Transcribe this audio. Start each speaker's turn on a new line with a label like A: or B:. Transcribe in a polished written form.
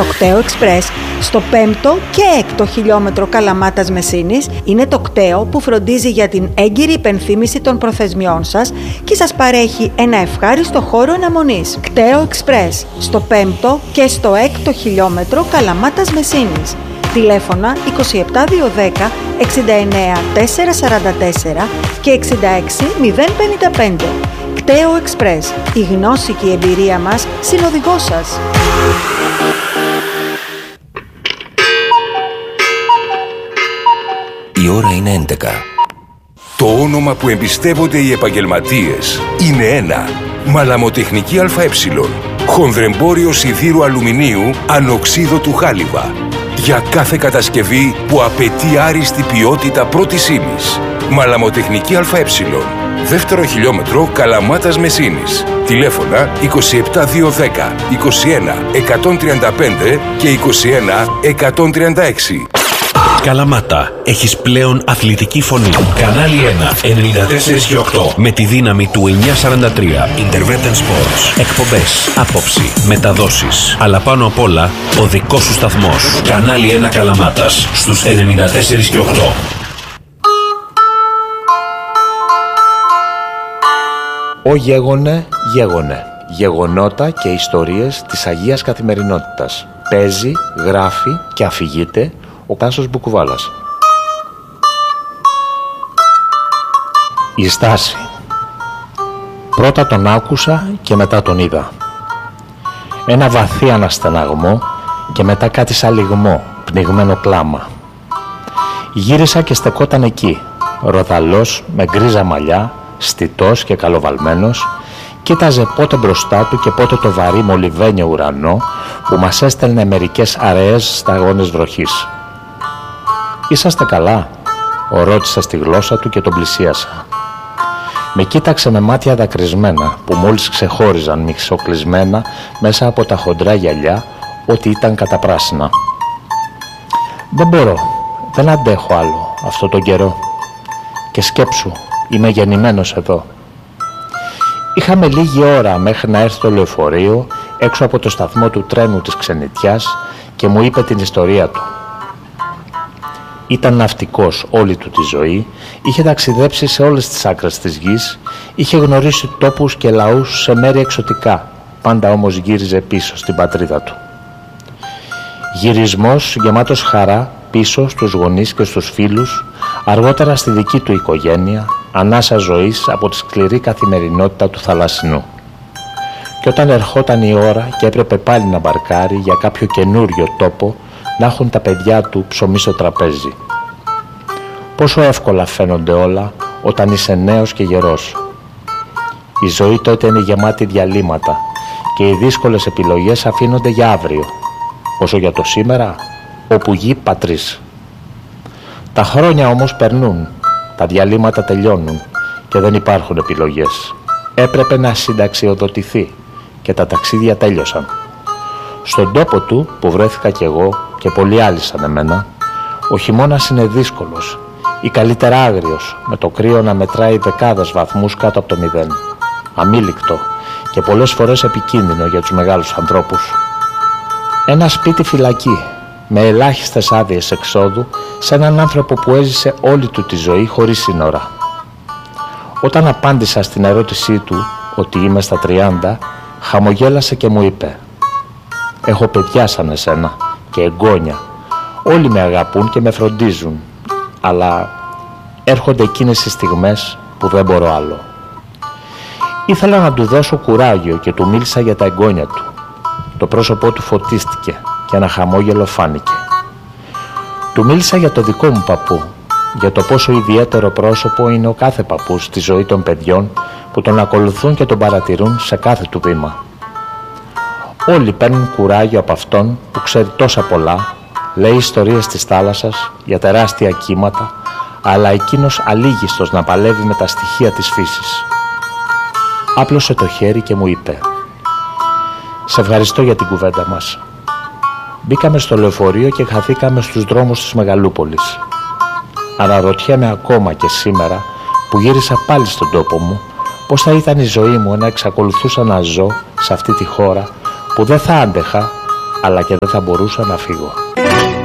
A: Το κταίο Express στο 5ο και 6ο χιλιόμετρο Καλαμάτας Μεσίνης είναι το κταίο που φροντίζει για την έγκυρη υπενθύμηση των προθεσμιών σας και σας παρέχει ένα ευχάριστο χώρο αναμονής. Κταίο Express στο 5ο και στο 6ο χιλιόμετρο Καλαμάτας Μεσίνης. Τηλέφωνα 27210 69 444 και 66 055. Κταίο Express. Η γνώση και η εμπειρία μας συνοδηγός σας.
B: Η ώρα είναι 11.
C: Το όνομα που εμπιστεύονται οι επαγγελματίες είναι ένα. Μαλαμοτεχνική ΑΕ. Χονδρεμπόριο σιδήρου αλουμινίου ανοξίδωτου χάλιβα. Για κάθε κατασκευή που απαιτεί άριστη ποιότητα πρώτης ύλης. Μαλαμοτεχνική ΑΕ. Δεύτερο χιλιόμετρο Καλαμάτας Μεσίνης. Τηλέφωνα 27210 21 135 και 21 136.
D: Καλαμάτα, έχεις πλέον αθλητική φωνή. Κανάλι 1, 94 και 8. Με τη δύναμη του 943. Intervention Sports. Εκπομπές, άποψη, μεταδόσεις. Αλλά πάνω απ' όλα, ο δικός σου σταθμός. Κανάλι 1 Καλαμάτας, στους 94 και 8.
E: Ο Γέγονε, γέγονε. Γεγονότα και ιστορίες της Αγίας Καθημερινότητας. Παίζει, γράφει και αφηγείται ο Τάσος Μπουκουβάλας. Η στάση. Πρώτα τον άκουσα και μετά τον είδα. Ένα βαθύ αναστεναγμό και μετά κάτι σαν λιγμό, πνιγμένο κλάμα. Γύρισα και στεκόταν εκεί, ροδαλός με γκρίζα μαλλιά, στιτός και καλοβαλμένος, κοίταζε πότε μπροστά του και πότε το βαρύ μολυβένιο ουρανό που μας έστελνε μερικές αραιές σταγόνες βροχής. «Είσαστε καλά?» ρώτησα στη γλώσσα του και τον πλησίασα. Με κοίταξε με μάτια δακρυσμένα που μόλις ξεχώριζαν μυξοκλεισμένα μέσα από τα χοντρά γυαλιά ότι ήταν καταπράσινα. «Δεν μπορώ, δεν αντέχω άλλο αυτό τον καιρό. Και σκέψου, είμαι γεννημένος εδώ». Είχαμε λίγη ώρα μέχρι να έρθει το λεωφορείο έξω από το σταθμό του τρένου της ξενιτιάς και μου είπε την ιστορία του. Ήταν ναυτικός όλη του τη ζωή, είχε ταξιδέψει σε όλες τις άκρες της γης, είχε γνωρίσει τόπους και λαούς σε μέρη εξωτικά, πάντα όμως γύριζε πίσω στην πατρίδα του. Γυρισμός γεμάτος χαρά πίσω στους γονείς και στους φίλους, αργότερα στη δική του οικογένεια, ανάσα ζωής από τη σκληρή καθημερινότητα του θαλασσινού. Και όταν ερχόταν η ώρα και έπρεπε πάλι να μπαρκάρει για κάποιο καινούριο τόπο, να έχουν τα παιδιά του ψωμί στο τραπέζι. Πόσο εύκολα φαίνονται όλα όταν είσαι νέος και γερός. Η ζωή τότε είναι γεμάτη διαλύματα και οι δύσκολες επιλογές αφήνονται για αύριο. Όσο για το σήμερα, όπου γη πατρίς. Τα χρόνια όμως περνούν, τα διαλύματα τελειώνουν και δεν υπάρχουν επιλογές. Έπρεπε να συνταξιοδοτηθεί και τα ταξίδια τέλειωσαν. Στον τόπο του που βρέθηκα κι εγώ και πολλοί άλλοι σαν εμένα, ο χειμώνας είναι δύσκολος ή καλύτερα άγριος, με το κρύο να μετράει δεκάδες βαθμούς κάτω από το 0. Αμήλικτο και πολλές φορές επικίνδυνο για τους μεγάλους ανθρώπους. Ένα σπίτι φυλακή, με ελάχιστες άδειες εξόδου, σε έναν άνθρωπο που έζησε όλη του τη ζωή χωρίς σύνορα. Όταν απάντησα στην ερώτησή του ότι είμαι στα 30, χαμογέλασε και μου είπε: «Έχω παιδιά σαν εσένα και εγγόνια. Όλοι με αγαπούν και με φροντίζουν, αλλά έρχονται εκείνες οι στιγμές που δεν μπορώ άλλο». Ήθελα να του δώσω κουράγιο και του μίλησα για τα εγγόνια του. Το πρόσωπό του φωτίστηκε και ένα χαμόγελο φάνηκε. Του μίλησα για το δικό μου παππού, για το πόσο ιδιαίτερο πρόσωπο είναι ο κάθε παππούς στη ζωή των παιδιών που τον ακολουθούν και τον παρατηρούν σε κάθε του βήμα. Όλοι παίρνουν κουράγιο από αυτόν που ξέρει τόσα πολλά, λέει ιστορίες της θάλασσας για τεράστια κύματα, αλλά εκείνος αλήγιστος να παλεύει με τα στοιχεία της φύσης. Άπλωσε το χέρι και μου είπε: «Σε ευχαριστώ για την κουβέντα μας». Μπήκαμε στο λεωφορείο και χαθήκαμε στους δρόμους της Μεγαλούπολης. Αναρωτιέμαι ακόμα και σήμερα που γύρισα πάλι στον τόπο μου, πώς θα ήταν η ζωή μου να εξακολουθούσα να ζω σε αυτή τη χώρα που δεν θα άντεχα αλλά και δεν θα μπορούσα να φύγω.